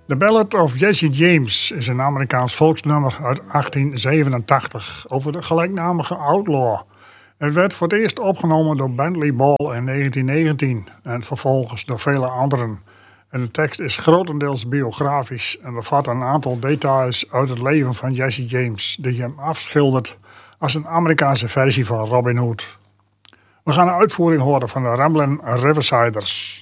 The Ballad of Jesse James is een Amerikaans volksnummer uit 1887 over de gelijknamige outlaw. Het werd voor het eerst opgenomen door Bentley Ball in 1919 en vervolgens door vele anderen. En de tekst is grotendeels biografisch en bevat een aantal details uit het leven van Jesse James, die hem afschildert als een Amerikaanse versie van Robin Hood. We gaan een uitvoering horen van de Ramblin' Riversiders.